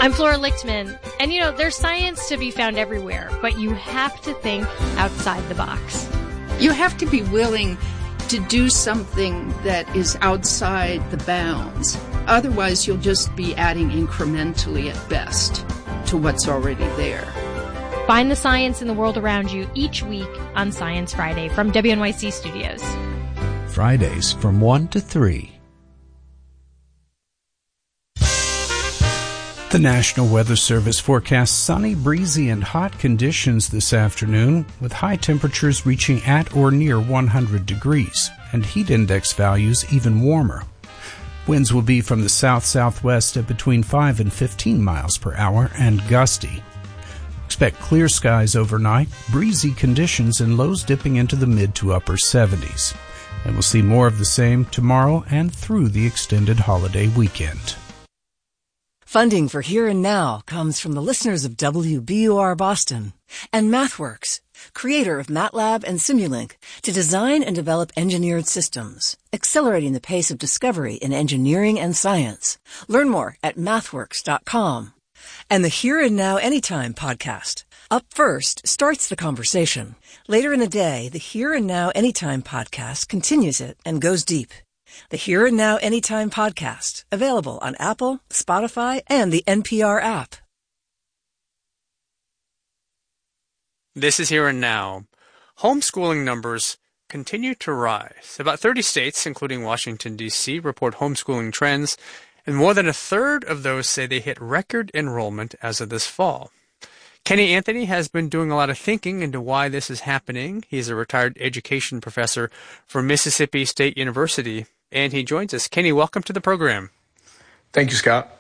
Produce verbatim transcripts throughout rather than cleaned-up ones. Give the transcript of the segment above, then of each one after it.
I'm Flora Lichtman, and you know, there's science to be found everywhere, but you have to think outside the box. You have to be willing to do something that is outside the bounds. Otherwise, you'll just be adding incrementally at best to what's already there. Find the science in the world around you each week on Science Friday from W N Y C Studios. Fridays from one to three. The National Weather Service forecasts sunny, breezy, and hot conditions this afternoon, with high temperatures reaching at or near one hundred degrees, and heat index values even warmer. Winds will be from the south-southwest at between five and fifteen miles per hour and gusty. Expect clear skies overnight, breezy conditions, and lows dipping into the mid to upper seventies. And we'll see more of the same tomorrow and through the extended holiday weekend. Funding for Here and Now comes from the listeners of W B U R Boston and MathWorks, creator of MATLAB and Simulink, to design and develop engineered systems, accelerating the pace of discovery in engineering and science. Learn more at mathworks dot com. And the Here and Now Anytime podcast. Up first starts the conversation. Later in the day, the Here and Now Anytime podcast continues it and goes deep. The Here and Now Anytime podcast, available on Apple, Spotify, and the N P R app. This is Here and Now. Homeschooling numbers continue to rise. About thirty states, including Washington, D C, report homeschooling trends, and more than a third of those say they hit record enrollment as of this fall. Kenny Anthony has been doing a lot of thinking into why this is happening. He's a retired education professor from Mississippi State University, and he joins us. Kenny, welcome to the program. Thank you, Scott.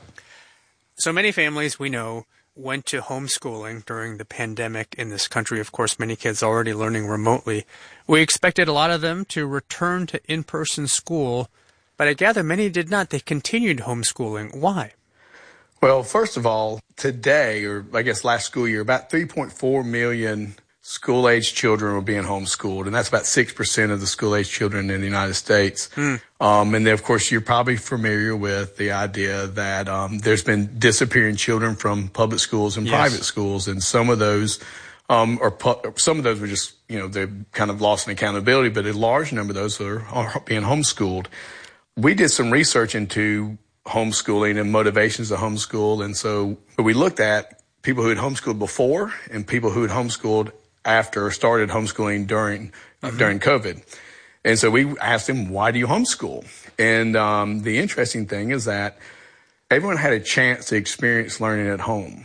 So many families we know went to homeschooling during the pandemic in this country. Of course, many kids already learning remotely. We expected a lot of them to return to in-person school, but I gather many did not. They continued homeschooling. Why? Well, first of all, today, or I guess last school year, about three point four million school-age children were being homeschooled, and that's about six percent of the school-age children in the United States. Mm. Um, and then, of course, you're probably familiar with the idea that um, there's been disappearing children from public schools and yes. private schools, and some of those um, are pu- some of those were just, you know, they're kind of lost in accountability, but a large number of those are, are being homeschooled. We did some research into homeschooling and motivations to homeschool, and so we looked at people who had homeschooled before and people who had homeschooled after, started homeschooling during uh, mm-hmm. during COVID. And so we asked them, why do you homeschool? And um, the interesting thing is that everyone had a chance to experience learning at home.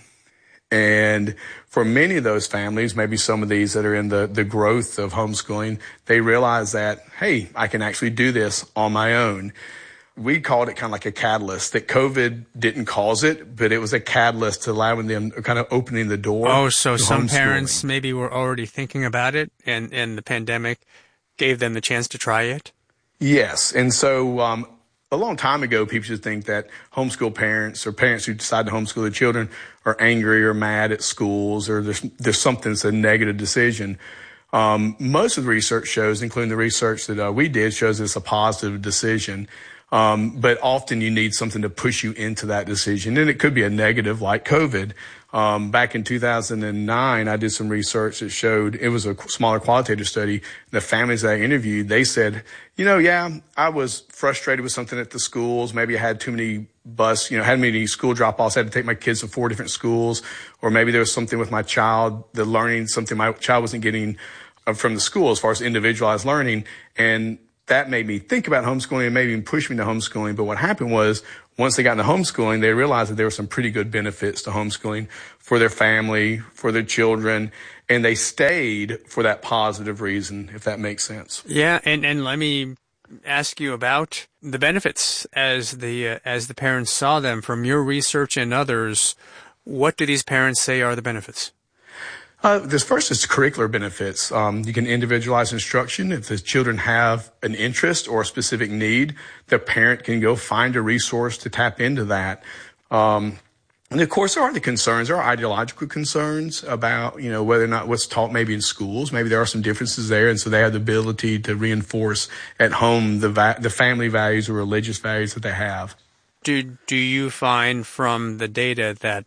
And for many of those families, maybe some of these that are in the, the growth of homeschooling, they realize that, hey, I can actually do this on my own. We called it kind of like a catalyst, that COVID didn't cause it, but it was a catalyst to allowing them, kind of opening the door. Oh, so some parents maybe were already thinking about it, and, and the pandemic gave them the chance to try it? Yes. And so um, a long time ago, people should think that homeschool parents or parents who decide to homeschool their children are angry or mad at schools, or there's, there's something that's a negative decision. Um, most of the research shows, including the research that uh, we did, shows it's a positive decision. Um, but often you need something to push you into that decision. And it could be a negative like COVID. Um, back in two thousand nine, I did some research that showed, it was a smaller qualitative study. The families that I interviewed, they said, you know, yeah, I was frustrated with something at the schools. Maybe I had too many bus, you know, had many school drop-offs. I had to take my kids to four different schools. Or maybe there was something with my child, the learning, something my child wasn't getting from the school as far as individualized learning. And that made me think about homeschooling and maybe even push me to homeschooling. But what happened was, once they got into homeschooling, they realized that there were some pretty good benefits to homeschooling for their family, for their children, and they stayed for that positive reason, if that makes sense. Yeah, and, and let me ask you about the benefits as the uh, as the parents saw them from your research and others. What do these parents say are the benefits? Uh, this first is curricular benefits. Um, you can individualize instruction. If the children have an interest or a specific need, the parent can go find a resource to tap into that. Um, and of course, there are the concerns. There are ideological concerns about, you know, whether or not what's taught maybe in schools. Maybe there are some differences there, and so they have the ability to reinforce at home the va- the family values or religious values that they have. Do do you find from the data that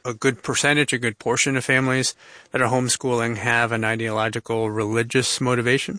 a good percentage, a good portion of families that are homeschooling have an ideological religious motivation?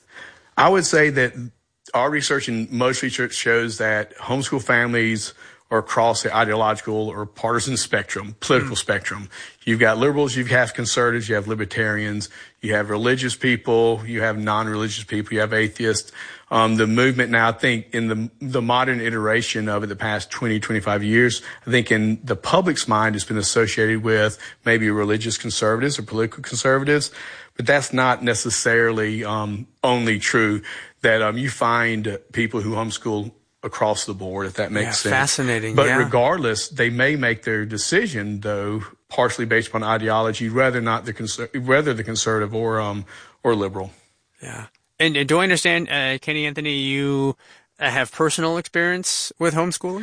I would say that our research and most research shows that homeschool families are across the ideological or partisan spectrum, political mm. spectrum. You've got liberals, you have conservatives, you have libertarians, you have religious people, you have non-religious people, you have atheists. Um, the movement now, I think, in the the modern iteration of it, the past twenty, twenty-five years, I think in the public's mind it's been associated with maybe religious conservatives or political conservatives, but that's not necessarily um, only true. That um, you find people who homeschool across the board, if that makes yeah, sense. Fascinating. But yeah. regardless, they may make their decision, though, partially based upon ideology, whether not the conser- whether the conservative or um or liberal. Yeah. And, and do I understand, uh, Kenny Anthony, you have personal experience with homeschooling?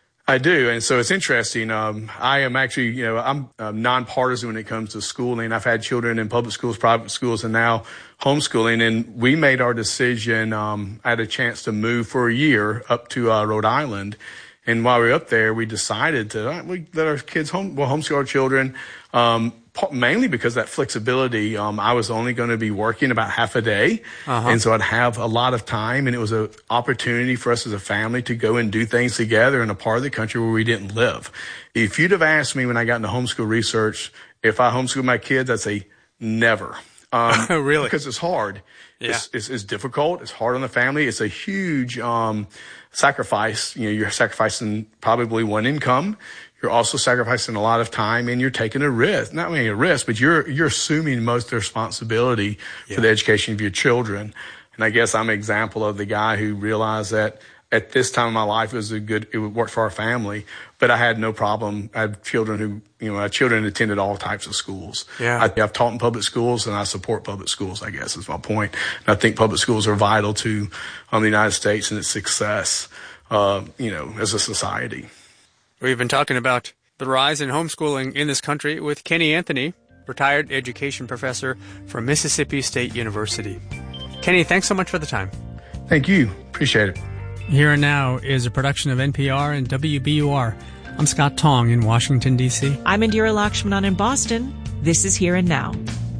I do, and so it's interesting. Um, I am actually, you know, I'm um, nonpartisan when it comes to schooling. I've had children in public schools, private schools, and now homeschooling. And we made our decision. Um, I had a chance to move for a year up to uh, Rhode Island, and while we were up there, we decided to uh, we let our kids home, well, homeschool our children. Um, Mainly because that flexibility, um, I was only going to be working about half a day. Uh-huh. And so I'd have a lot of time, and it was an opportunity for us as a family to go and do things together in a part of the country where we didn't live. If you'd have asked me when I got into homeschool research, if I homeschool my kids, I'd say never. Um, really? Because it's hard. Yeah. It's, it's, it's difficult. It's hard on the family. It's a huge, um, sacrifice. You know, you're sacrificing probably one income. You're also sacrificing a lot of time, and you're taking a risk. Not only a risk, but you're you're assuming most of the responsibility yeah. for the education of your children. And I guess I'm an example of the guy who realized that at this time of my life it was a good, it would work for our family. But I had no problem. I had children who, you know, my children attended all types of schools. Yeah. I, I've taught in public schools, and I support public schools, I guess is my point. And I think public schools are vital to um, the United States and its success, uh, you know, as a society. We've been talking about the rise in homeschooling in this country with Kenny Anthony, retired education professor from Mississippi State University. Kenny, thanks so much for the time. Thank you. Appreciate it. Here and Now is a production of N P R and W B U R. I'm Scott Tong in Washington, D C I'm Indira Lakshmanan in Boston. This is Here and Now.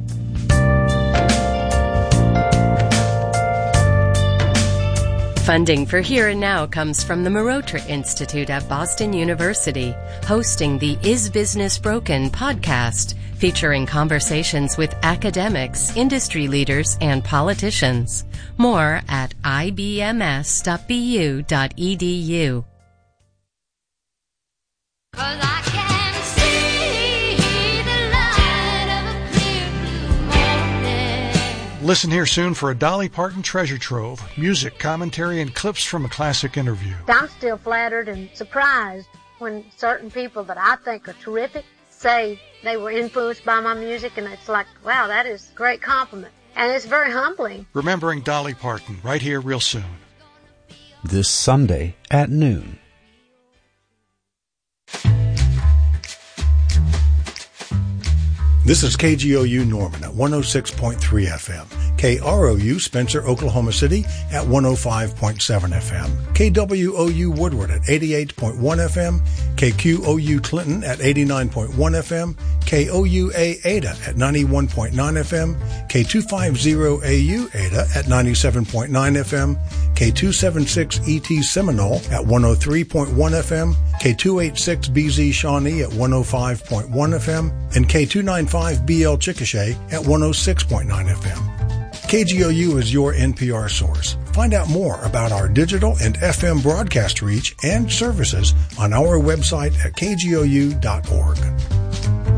Funding for Here and Now comes from the Marotra Institute at Boston University, hosting the Is Business Broken podcast, featuring conversations with academics, industry leaders, and politicians. More at I B M S dot B U dot E D U. Listen here soon for a Dolly Parton treasure trove, music, commentary, and clips from a classic interview. I'm still flattered and surprised when certain people that I think are terrific say they were influenced by my music, and it's like, wow, that is a great compliment. And it's very humbling. Remembering Dolly Parton, right here real soon. This Sunday at noon. This is K G O U Norman at one oh six point three F M, K R O U Spencer, Oklahoma City at one oh five point seven F M, K W O U Woodward at eighty-eight point one F M, K Q O U Clinton at eighty-nine point one F M, K O U A Ada at ninety-one point nine F M, K two fifty A U Ada at ninety-seven point nine F M, K two seventy-six E T Seminole at one oh three point one F M, K two eighty-six B Z Shawnee at one oh five point one F M, and K two ninety-five B L Chickasha at one oh six point nine F M. K G O U is your N P R source. Find out more about our digital and F M broadcast reach and services on our website at K G O U dot org.